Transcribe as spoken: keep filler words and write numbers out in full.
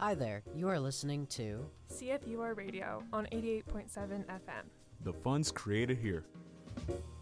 Hi there, you are listening to C F U R Radio on eighty-eight point seven F M. The fun's created here.